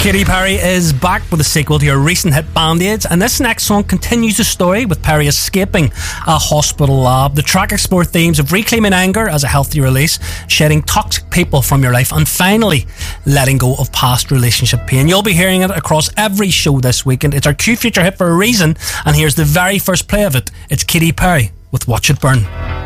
Katy Perry is back with a sequel to her recent hit Band-Aids, and this next song continues the story with Perry escaping a hospital lab. The track explores themes of reclaiming anger as a healthy release, shedding toxic people from your life, and finally letting go of past relationship pain. You'll be hearing it across every show this weekend. It's our Q Future hit for a reason, and here's the very first play of it. It's Katy Perry with Watch It Burn.